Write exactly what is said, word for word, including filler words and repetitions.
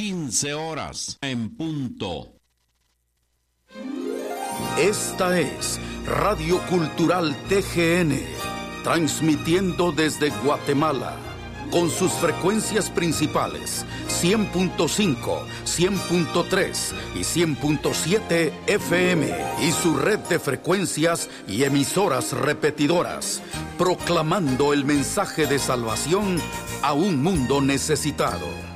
quince horas en punto. Esta es Radio Cultural T G N, transmitiendo desde Guatemala, con sus frecuencias principales, cien punto cinco, cien punto tres y cien punto siete F M, y su red de frecuencias y emisoras repetidoras, proclamando el mensaje de salvación a un mundo necesitado.